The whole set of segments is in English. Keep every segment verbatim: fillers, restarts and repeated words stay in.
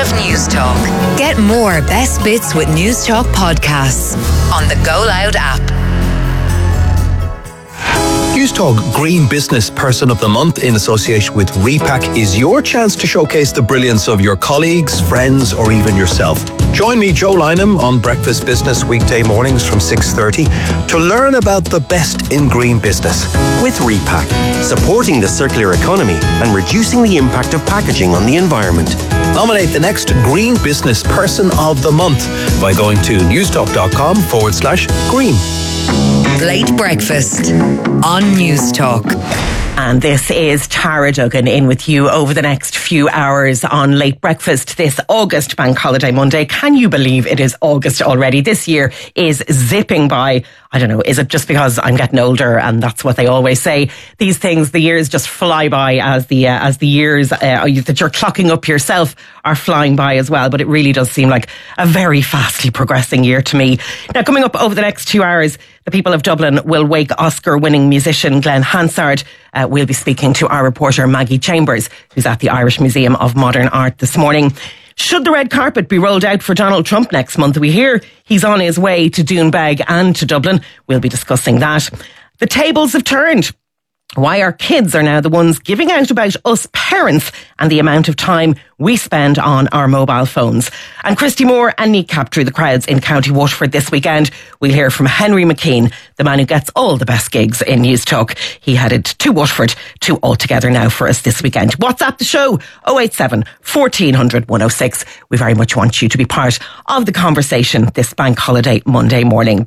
of News Talk. Get more best bits with News Talk podcasts on the Go Loud app. Newstalk Green Business Person of the Month in association with Repack is your chance to showcase the brilliance of your colleagues, friends or even yourself. Join me, Joe Lynham, on Breakfast Business weekday mornings from six thirty to learn about the best in green business. With Repack, supporting the circular economy and reducing the impact of packaging on the environment. Nominate the next Green Business Person of the Month by going to newstalk.com forward slash green. Late Breakfast on News Talk. And this is Tara Duggan in with you over the next few hours on Late Breakfast this August Bank Holiday Monday. Can you believe it is August already? This year is zipping by. I don't know, is it just because I'm getting older and that's what they always say? These things, the years just fly by as the uh, as the years uh, that you're clocking up yourself are flying by as well. But it really does seem like a very fastly progressing year to me. Now, coming up over the next two hours, the people of Dublin will wake Oscar-winning musician Glenn Hansard. Uh, we'll be speaking to our reporter Maggie Chambers, who's at the Irish Museum of Modern Art this morning. Should the red carpet be rolled out for Donald Trump next month? We hear he's on his way to Doonbeg and to Dublin. We'll be discussing that. The tables have turned. Why our kids are now the ones giving out about us parents and the amount of time we spend on our mobile phones. And Christy Moore and Nick Cap through the crowds in County Waterford this weekend. We'll hear from Henry McKean, the man who gets all the best gigs in News Talk. He headed to Waterford to All Together Now for us this weekend. WhatsApp the show, oh eight seven, fourteen hundred, one oh six. We very much want you to be part of the conversation this bank holiday Monday morning.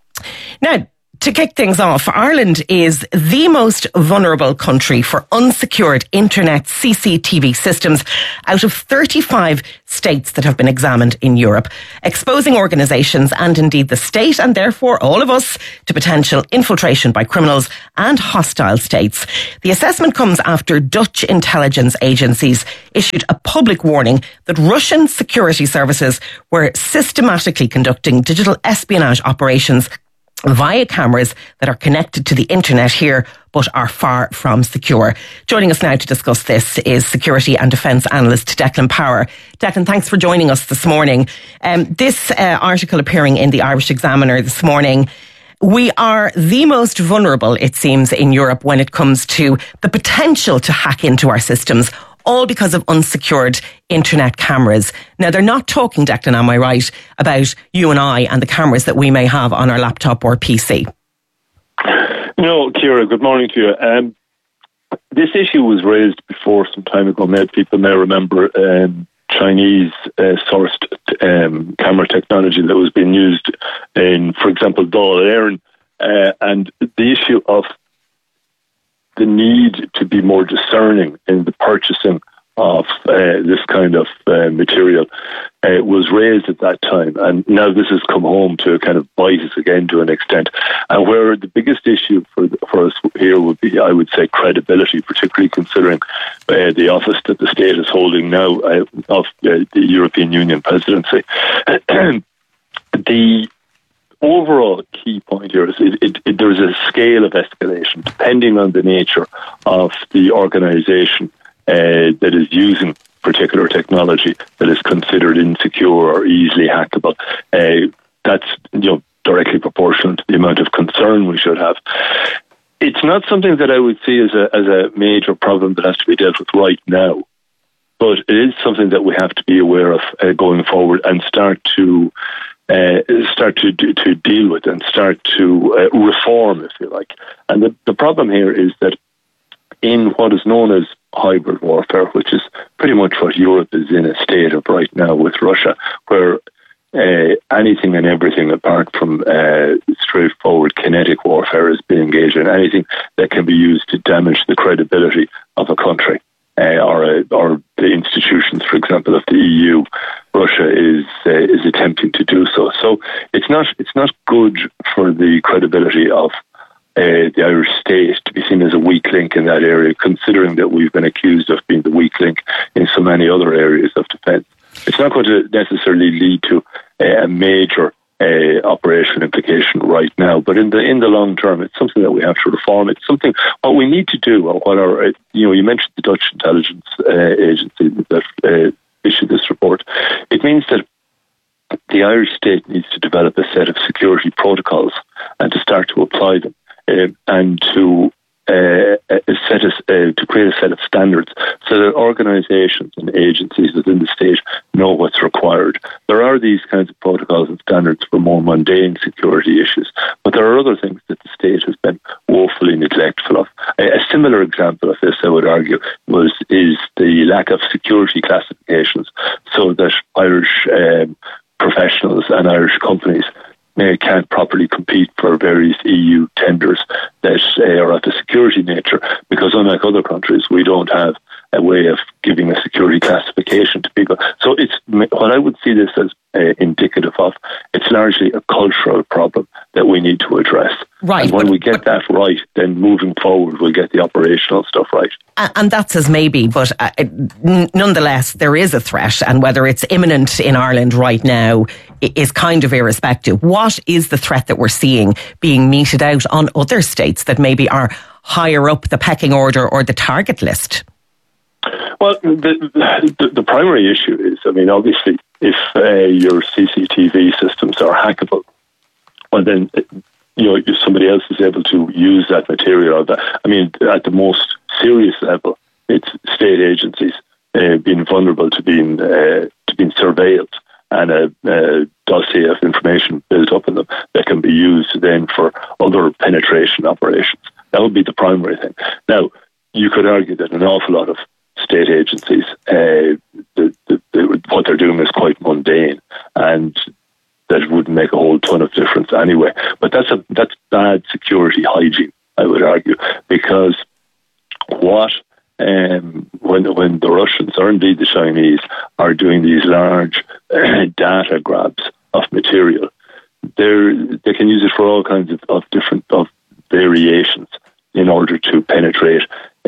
Now, to kick things off, Ireland is the most vulnerable country for unsecured internet C C T V systems out of thirty-five states that have been examined in Europe, exposing organisations and indeed the state and therefore all of us to potential infiltration by criminals and hostile states. The assessment comes after Dutch intelligence agencies issued a public warning that Russian security services were systematically conducting digital espionage operations via cameras that are connected to the internet here but are far from secure. Joining us now to discuss this is security and defence analyst Declan Power. Declan, thanks for joining us this morning. Um, this uh, article appearing in the Irish Examiner this morning, we are the most vulnerable, it seems, in Europe when it comes to the potential to hack into our systems, all because of unsecured internet cameras. Now, they're not talking, Declan, am I right, about you and I and the cameras that we may have on our laptop or P C? No, Ciara, good morning to you. Um, this issue was raised before some time ago. Many people may remember um, Chinese uh, sourced um, camera technology that was being used in, for example, Dáil Éireann, uh, and the issue of the need to be more discerning in the purchasing of uh, this kind of uh, material uh, was raised at that time, and now this has come home to kind of bite us again to an extent. And where the biggest issue for for us here would be, I would say, credibility, particularly considering uh, the office that the state is holding now uh, of uh, the European Union presidency. The overall key point here is it, it, it, there is a scale of escalation depending on the nature of the organisation uh, that is using particular technology that is considered insecure or easily hackable. Uh, that's you know directly proportional to the amount of concern we should have. It's not something that I would see as a as a major problem that has to be dealt with right now, but it is something that we have to be aware of uh, going forward and start to Uh, start to to deal with and start to uh, reform, if you like. And the, the problem here is that in what is known as hybrid warfare, which is pretty much what Europe is in a state of right now with Russia, where uh, anything and everything apart from uh, straightforward kinetic warfare is being engaged in, anything that can be used to damage the credibility of a country. Uh, or, uh, or the institutions, for example, of the E U, Russia is uh, is attempting to do so. So it's not it's not good for the credibility of uh, the Irish state to be seen as a weak link in that area, considering that we've been accused of being the weak link in so many other areas of defence. It's not going to necessarily lead to uh, a major Uh, operation implication right now, but in the in the long term, it's something that we have to reform. It's something what we need to do. What our you know, you mentioned the Dutch intelligence uh, agency that uh, issued this report. Irish state needs to develop a set of security protocols and to start to apply them, uh, and to uh, a set of, uh, to create a set of standards so that organisations and agencies within the state know what's required. There are these kinds of protocols and standards for more mundane security issues, but there are other things that the state has been woefully neglectful of. A, a similar example of this, I would argue, was is the lack of security classifications, so that Irish um, professionals and Irish companies uh, can't properly compete for various E U tenders that uh, are of the security nature, because unlike other countries, we don't have a way of giving a security classification to people. So it's what I would see this as uh, indicative of. It's largely a cultural problem that we need to address. Right. And when but, we get but, that right, then moving forward, we'll get the operational stuff right. And that's as maybe, but uh, nonetheless, there is a threat, and whether it's imminent in Ireland right now is kind of irrespective. What is the threat that we're seeing being meted out on other states that maybe are higher up the pecking order or the target list? Well, the, the, the primary issue is, I mean, obviously, if uh, your C C T V systems are hackable, well, then, you know, if somebody else is able to use that material, that, I mean, at the most serious level, it's state agencies uh, being vulnerable to being uh, to being surveilled, and a, a dossier of information built up in them that can be used then for other penetration operations. That would be the primary thing. Now, you could argue that an awful lot of state agencies, uh, the, the, the, what they're doing is quite mundane, and that it wouldn't make a whole ton of difference anyway. But that's a that's bad security hygiene, I would argue, because what um, when when the Russians or indeed the Chinese are doing these large uh, data grabs of material, they they can use it for all kinds of, of different of variations in order to penetrate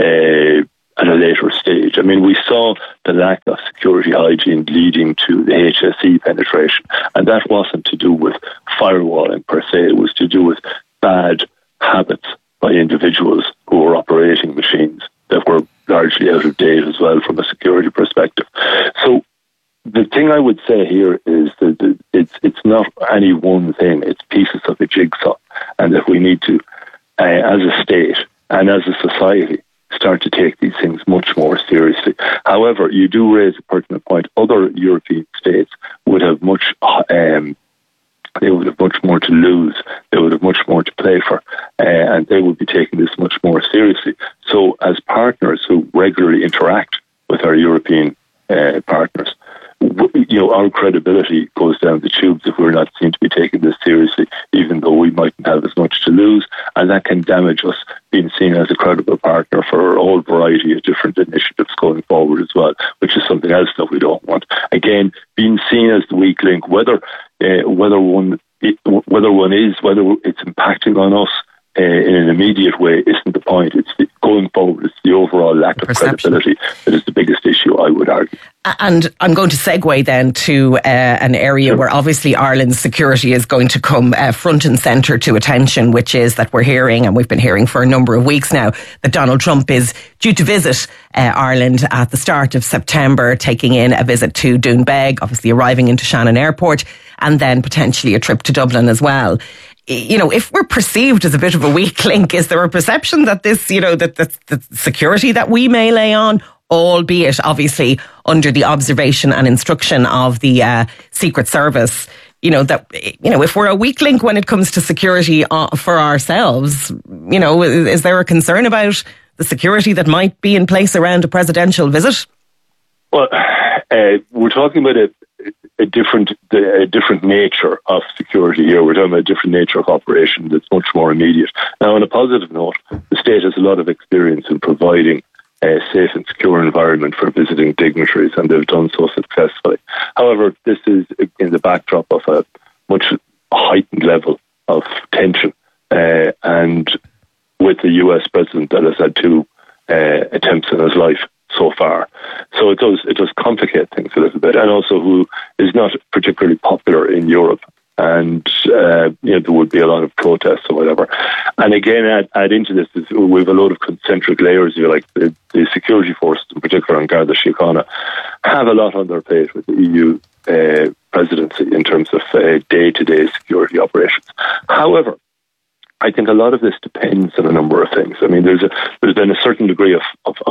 uh, at a later stage. I mean, we saw the lack of security hygiene leading to the H S E penetration, and that wasn't to do with firewalling per se. It was to do with bad habits by individuals who were operating machines that were largely out of date as well from a security perspective. So the thing I would say here is that it's it's not any one thing, it's pieces of a jigsaw, and that we need to, uh, as a state and as a society, start to take these things much more seriously. However, you do raise a pertinent point. Other European states would have much, um, they would have much more to lose. They would have much more to play for, uh, and they would be taking this much more seriously. So, as partners who regularly interact with our European uh, partners, you know, our credibility goes down the tubes if we're not seen to be taking this seriously, even though we mightn't have as much to lose, and that can damage us being seen as a credible partner for a whole variety of different initiatives going forward as well, which is something else that we don't want. Again, being seen as the weak link, whether uh, whether one whether one is, whether it's impacting on us uh, in an immediate way, isn't the point. It's the, going forward, it's the overall lack of credibility that is the biggest issue, I would argue. And I'm going to segue then to uh, an area where obviously Ireland's security is going to come uh, front and centre to attention, which is that we're hearing, and we've been hearing for a number of weeks now, that Donald Trump is due to visit uh, Ireland at the start of September, taking in a visit to Doonbeg, obviously arriving into Shannon Airport, and then potentially a trip to Dublin as well. You know, if we're perceived as a bit of a weak link, is there a perception that this, you know, that the, the security that we may lay on, albeit obviously under the observation and instruction of the uh, Secret Service, you know, that, you know, if we're a weak link when it comes to security uh, for ourselves, you know, is, is there a concern about the security that might be in place around a presidential visit? Well, uh, we're talking about a, a different a different nature of security here. We're talking about a different nature of operation that's much more immediate. Now, on a positive note, the state has a lot of experience in providing a safe and secure environment for visiting dignitaries, and they've done so successfully. However, this is in the backdrop of a much heightened level of tension, uh, and with the U S president that has had two uh, attempts in his life so far. So it does it does complicate things a little bit, and also who is not particularly popular in Europe. And uh, you know, there would be a lot of protests or whatever. And again, add, add into this is we have a lot of concentric layers. You like the, the security forces, in particular, in Garda Síochána, have a lot on their plate with the E U uh, presidency in terms of uh, day-to-day security operations. However, I think a lot of this depends on a number of things. I mean, there's a there's been a certain degree of of, of,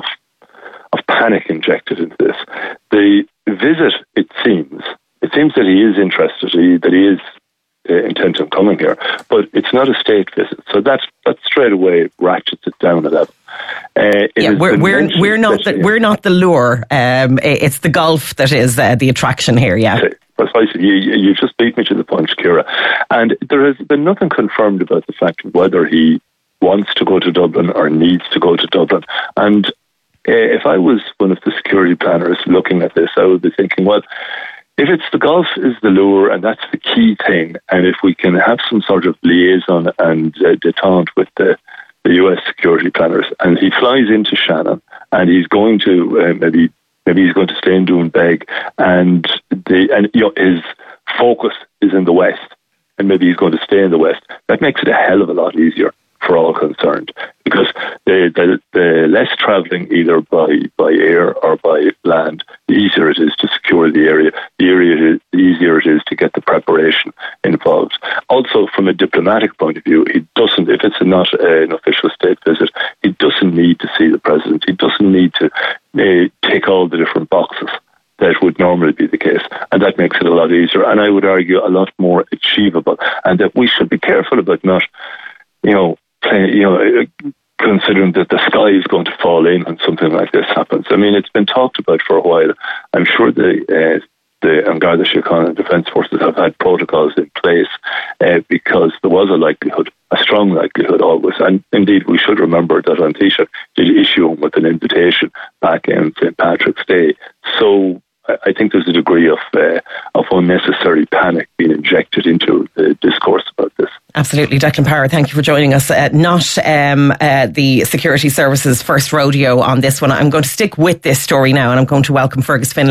of panic injected into this. The visit, it seems, it seems that he is interested, he, that he is uh, intent on coming here, but it's not a state visit, so that that straight away ratchets it down a level. Uh, yeah, we're we're we're not the, we're not the lure. Um, it's the golf that is uh, the attraction here. Yeah. Precisely. You, you just beat me to the punch, Ciara. And there has been nothing confirmed about the fact of whether he wants to go to Dublin or needs to go to Dublin. And uh, if I was one of the security planners looking at this, I would be thinking, well, if it's the golf is the lure and that's the key thing, and if we can have some sort of liaison and uh, detente with the, the U S security planners, and he flies into Shannon and he's going to uh, maybe Maybe he's going to stay in Doonbeg, and the and you know, his focus is in the West, and maybe he's going to stay in the West. That makes it a hell of a lot easier for all concerned, because the the, the less travelling either by, by air or by land, the easier it is to secure the area. The area is, the easier it is to get the preparation involved. Also, from a diplomatic point of view, he doesn't. If it's not an official state visit, he doesn't need to see the president. He doesn't need to uh, tick all the different boxes that would normally be the case, and that makes it a lot easier. And I would argue a lot more achievable. And that we should be careful about not, you know. You know, considering that the sky is going to fall in when something like this happens. I mean, it's been talked about for a while. I'm sure the uh, the An Garda Síochána and Defence Forces have had protocols in place uh, because there was a likelihood, a strong likelihood always. And indeed, we should remember that An Taoiseach did issue him with an invitation back in Saint Patrick's Day. So I think there's a degree of uh, of unnecessary panic being injected into the discourse about this. Absolutely. Declan Power, thank you for joining us. Uh, not um, uh, the security services first rodeo on this one. I'm going to stick with this story now, and I'm going to welcome Fergus Finlay